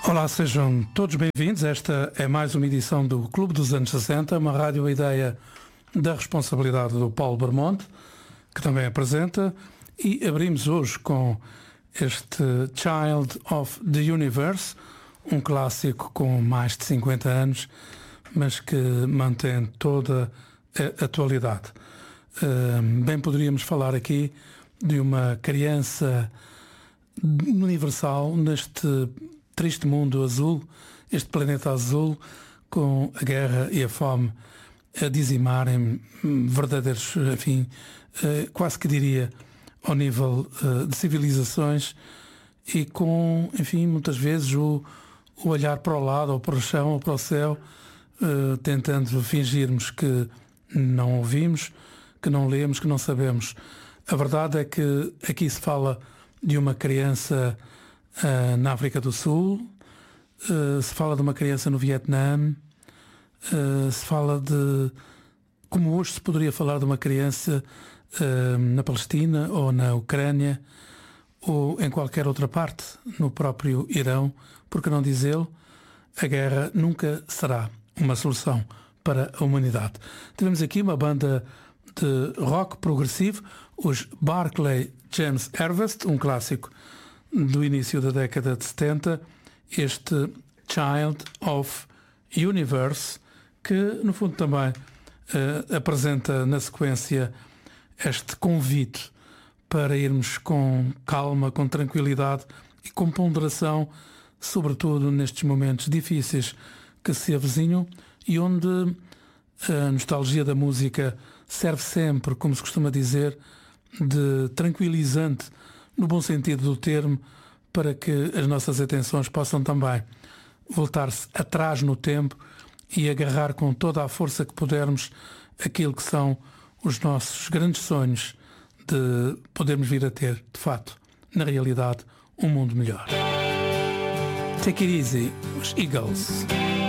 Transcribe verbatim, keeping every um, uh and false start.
Olá, sejam todos bem-vindos. Esta é mais uma edição do Clube dos Anos sessenta, uma rádio ideia da responsabilidade do Paulo Bermonte, que também apresenta, e abrimos hoje com este Child of the Universe, um clássico com mais de cinquenta anos, mas que mantém toda a atualidade. Bem poderíamos falar aqui de uma criança universal neste triste mundo azul, este planeta azul, com a guerra e a fome a dizimarem verdadeiros, enfim, quase que diria, ao nível de civilizações, e com, enfim, muitas vezes o, o olhar para o lado, ou para o chão, ou para o céu, tentando fingirmos que não ouvimos, que não lemos, que não sabemos. A verdade é que aqui se fala de uma criança uh, na África do Sul, uh, se fala de uma criança no Vietnã, uh, se fala de, como hoje se poderia falar de uma criança uh, na Palestina ou na Ucrânia ou em qualquer outra parte, no próprio Irão, porque não dizê-lo, a guerra nunca será uma solução para a humanidade. Tivemos aqui uma banda de rock progressivo, os Barclay James Harvest, um clássico do início da década de setenta, este Child of Universe, que no fundo também uh, apresenta na sequência este convite para irmos com calma, com tranquilidade e com ponderação, sobretudo nestes momentos difíceis que se avizinham e onde a nostalgia da música serve sempre, como se costuma dizer, de tranquilizante, no bom sentido do termo, para que as nossas atenções possam também voltar-se atrás no tempo e agarrar com toda a força que pudermos aquilo que são os nossos grandes sonhos de podermos vir a ter, de fato, na realidade, um mundo melhor. Take it easy, os Eagles.